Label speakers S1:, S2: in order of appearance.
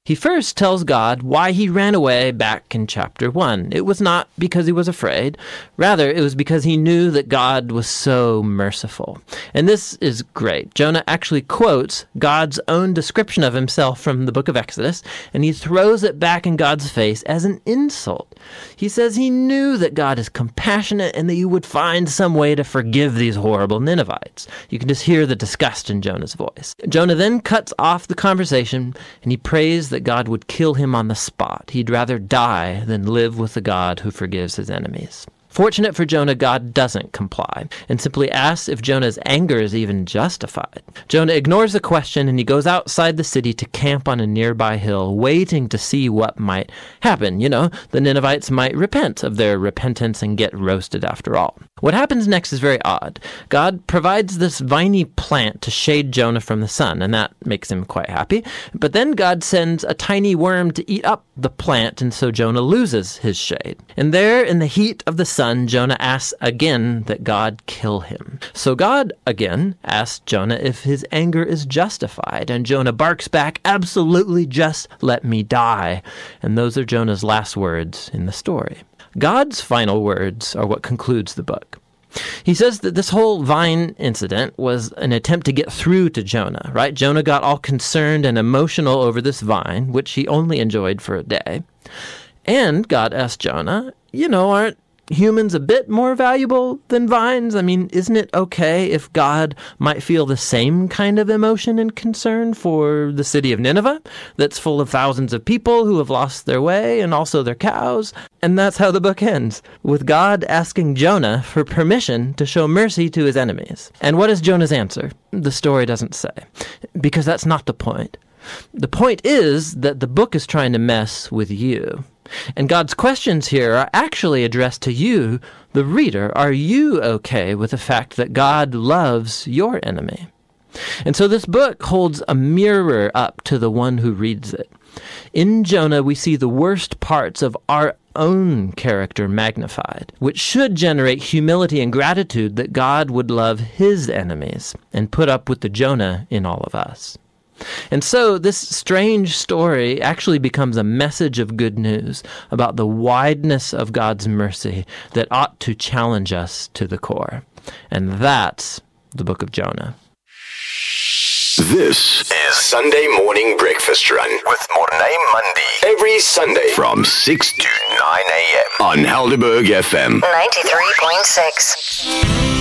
S1: He first tells God why he ran away back in chapter 1. It was not because he was afraid. Rather, it was because he knew that God was so merciful. And this is great. Jonah actually quotes God's own description of himself from the book of Exodus, and he throws it back in God's face as an insult. He says he knew that God is compassionate and that he would find some way to forgive these horrible Ninevites. You can just hear the disgust in Jonah's voice. Jonah then cuts off the conversation, and he prays that God would kill him on the spot. He'd rather die than live with the God who forgives his enemies. Fortunate for Jonah, God doesn't comply and simply asks if Jonah's anger is even justified. Jonah ignores the question and he goes outside the city to camp on a nearby hill, waiting to see what might happen. The Ninevites might repent of their repentance and get roasted after all. What happens next is very odd. God provides this viney plant to shade Jonah from the sun, and that makes him quite happy. But then God sends a tiny worm to eat up the plant, and so Jonah loses his shade. And there, in the heat of the sun, Jonah asks again that God kill him. So God again asks Jonah if his anger is justified, and Jonah barks back, "Absolutely, just let me die." And those are Jonah's last words in the story. God's final words are what concludes the book. He says that this whole vine incident was an attempt to get through to Jonah, right? Jonah got all concerned and emotional over this vine, which he only enjoyed for a day. And God asked Jonah, aren't humans a bit more valuable than vines? I mean, isn't it okay if God might feel the same kind of emotion and concern for the city of Nineveh that's full of thousands of people who have lost their way and also their cows? And that's how the book ends, with God asking Jonah for permission to show mercy to his enemies. And what is Jonah's answer? The story doesn't say, because that's not the point. The point is that the book is trying to mess with you. And God's questions here are actually addressed to you, the reader. Are you okay with the fact that God loves your enemy? And so this book holds a mirror up to the one who reads it. In Jonah, we see the worst parts of our own character magnified, which should generate humility and gratitude that God would love his enemies and put up with the Jonah in all of us. And so this strange story actually becomes a message of good news about the wideness of God's mercy that ought to challenge us to the core. And that's the book of Jonah.
S2: This is Sunday Morning Breakfast Run with Mornay Monday. Every Sunday from 6 to 9 a.m. on Helderberg FM
S3: 93.6.